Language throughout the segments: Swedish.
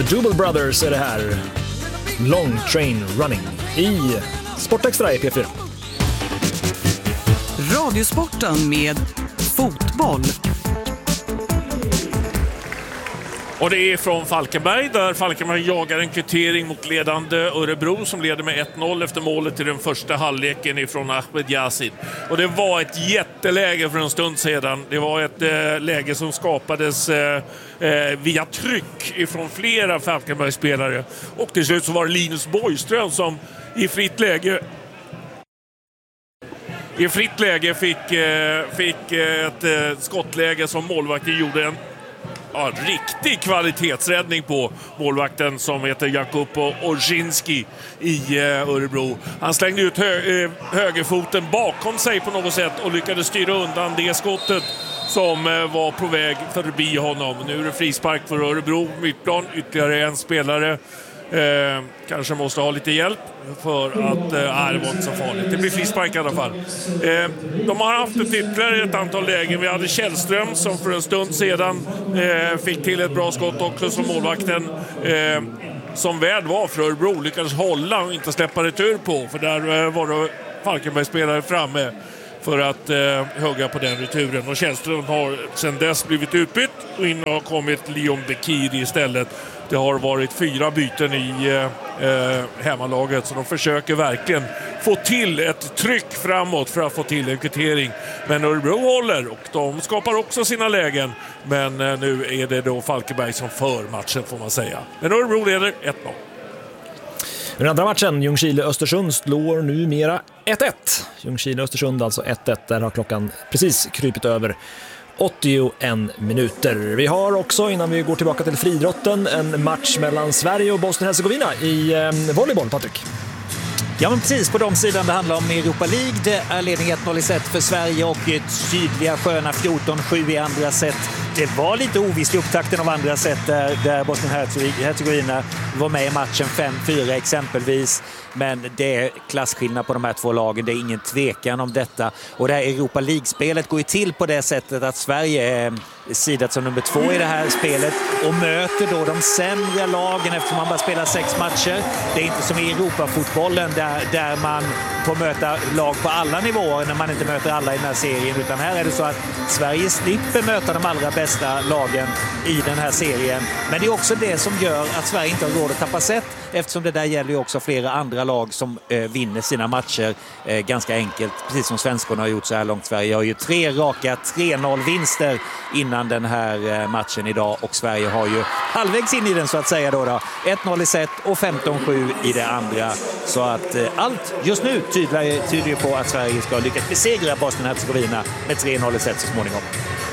The Double Brothers är det här. Long Train Running i Sportextra i P4. Radiosporten med fotboll. Och det är från Falkenberg, där Falkenberg jagar en kvittering mot ledande Örebro som leder med 1-0 efter målet i den första halvleken ifrån Ahmed Yasin. Och det var ett jätteläge för en stund sedan. Det var ett läge som skapades via tryck ifrån flera Falkenbergsspelare. Och till slut så var det Linus Borgström som i fritt läge fick ett skottläge som målvakten gjorde en riktig kvalitetsräddning på målvakten som heter Jakub Orzinski i Örebro. Han slängde ut högerfoten bakom sig på något sätt och lyckades styra undan det skottet som var på väg förbi honom. Nu är det frispark för Örebro. Mittplan, ytterligare en spelare. Kanske måste ha lite hjälp för att det var inte så farligt. Det blir frispark i alla fall. De har haft ytterligare ett antal lägen. Vi hade Källström som för en stund sedan fick till ett bra skott också som målvakten som väl var för Örebro lyckades hålla och inte släppa retur på, för där var det Falkenberg-spelare framme för att hugga på den returen. Och Källström har sedan dess blivit utbytt och in har kommit Leon Bekiri istället. Det har varit 4 byten i hemmalaget, så de försöker verkligen få till ett tryck framåt för att få till en kvittering. Men Örebro håller och de skapar också sina lägen. Men nu är det då Falkenberg som för matchen, får man säga. Men Örebro leder 1-0. Den andra matchen, Ljungskile-Östersund, slår numera 1-1. Ljungskile-Östersund alltså 1-1, där har klockan precis krypit över 81 minuter. Vi har också, innan vi går tillbaka till friidrotten, en match mellan Sverige och Bosnien-Hercegovina i volleyboll, Patrik. Ja, men precis på de sidan det handlar om Europa League. Det är ledning 1-0 i set för Sverige och ett sydliga sköna 14-7 i andra set. Det var lite ovisst i upptakten av andra set där Bosnien-Hercegovina var med i matchen 5-4 exempelvis. Men det är klasskillnad på de här två lagen, det är ingen tvekan om detta. Och det här Europa League-spelet går ju till på det sättet att Sverige är sidat som nummer 2 i det här spelet och möter då de sämre lagen eftersom man bara spelar 6 matcher. Det är inte som i Europafotbollen där man får möta lag på alla nivåer när man inte möter alla i den här serien, utan här är det så att Sverige slipper möta de allra bästa lagen i den här serien. Men det är också det som gör att Sverige inte har råd att tappa set, eftersom det där gäller ju också flera andra lag som vinner sina matcher ganska enkelt, precis som svenskarna har gjort så här långt. Sverige har ju 3 raka 3-0-vinster innan den här matchen idag, och Sverige har ju halvvägs in i den så att säga då. 1-0 i set och 15-7 i det andra. Så att allt just nu tyder ju på att Sverige ska lyckas besegra Bosnien-Hercegovina med 3-0 i set så småningom.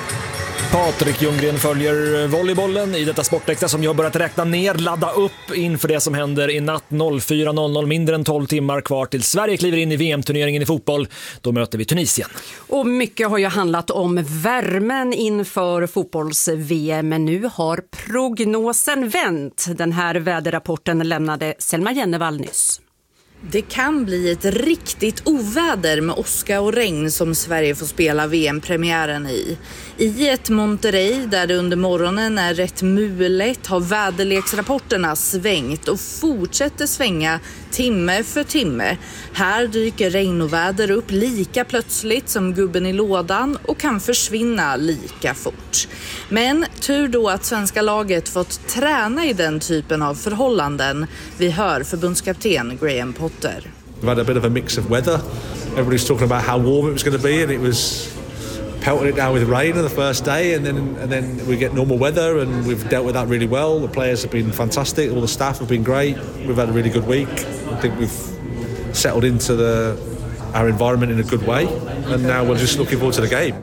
Patrik Ljunggren följer volleybollen i detta Sportextra som jag börjat räkna ner, ladda upp inför det som händer i natt. 04.00, mindre än 12 timmar kvar till Sverige kliver in i VM-turneringen i fotboll. Då möter vi Tunisien. Och mycket har ju handlat om värmen inför fotbolls-VM, men nu har prognosen vänt. Den här väderrapporten lämnade Selma Jennevall nyss. Det kan bli ett riktigt oväder med åska och regn som Sverige får spela VM-premiären i. I ett Monterrey där det under morgonen är rätt mulet har väderleksrapporterna svängt och fortsätter svänga timme för timme. Här dyker regn och väder upp lika plötsligt som gubben i lådan och kan försvinna lika fort. Men tur då att svenska laget fått träna i den typen av förhållanden. Vi hör förbundskapten Graham Potter. We've had a bit of a mix of weather. Everybody's talking about how warm it was going to be, and it was pelting it down with rain on the first day, and then we get normal weather, and we've dealt with that really well. The players have been fantastic, all the staff have been great. We've had a really good week. I think we've settled into our environment in a good way, and now we're just looking forward to the game.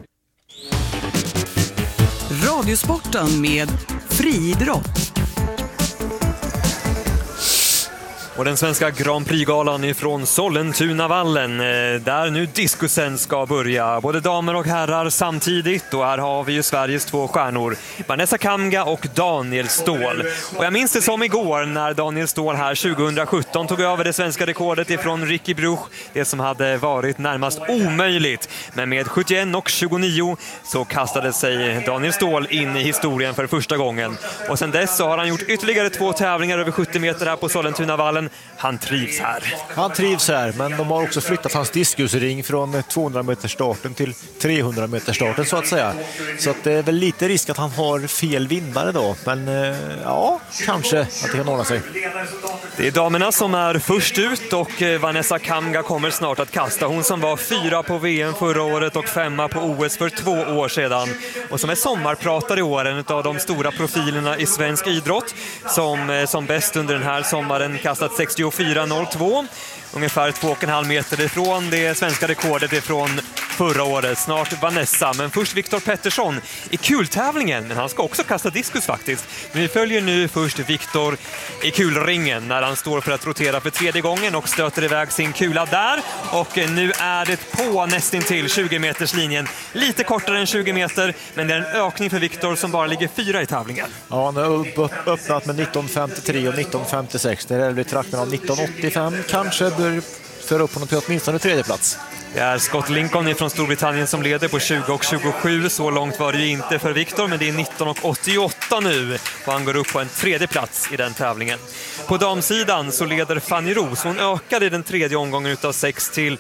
Radiosporten med friidrott. Och den svenska Grand Prix-galan ifrån Sollentunavallen, där nu diskusen ska börja. Både damer och herrar samtidigt, och här har vi ju Sveriges två stjärnor, Vanessa Kamga och Daniel Ståhl. Och jag minns det som igår när Daniel Ståhl här 2017 tog över det svenska rekordet ifrån Ricky Bruch, det som hade varit närmast omöjligt. Men med 71,29 så kastade sig Daniel Ståhl in i historien för första gången. Och sen dess så har han gjort ytterligare 2 tävlingar över 70 meter här på Sollentunavallen. Han trivs här. Han trivs här, men de har också flyttat hans diskusring från 200 meters starten till 300 meters starten så att säga. Så att det är väl lite risk att han har fel vinnare då. Men ja, kanske att det kan ordna sig. Det är damerna som är först ut och Vanessa Kamga kommer snart att kasta. Hon som var 4 på VM förra året och 5 på OS för 2 år sedan. Och som är sommarpratare i år, en av de stora profilerna i svensk idrott. Som bäst under den här sommaren kastat 64,02. Ungefär 2,5 meter ifrån det svenska rekordet ifrån förra året. Snart Vanessa, men först Viktor Pettersson i kultävlingen. Men han ska också kasta diskus faktiskt. Men vi följer nu först Viktor i kulringen när han står för att rotera för 3:e gången och stöter iväg sin kula där. Och nu är det på nästintill 20 meters linjen. Lite kortare än 20 meter, men det är en ökning för Viktor som bara ligger 4 i tävlingen. Ja, han har öppnat med 19.53 och 19.56. Det är väl i trakten av 19.85 kanske bör föra upp honom till åtminstone 3:e plats. Det är Scott Lincoln från Storbritannien som leder på 20,27. Så långt var det ju inte för Viktor, men det är 19,88 nu. Och han går upp på en 3:e plats i den tävlingen. På damsidan så leder Fanny Roos. Hon ökade i den 3:e omgången utav 6 till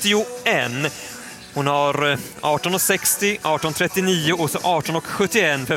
18,71. Hon har 18,60, 18,39 och så 18,71 för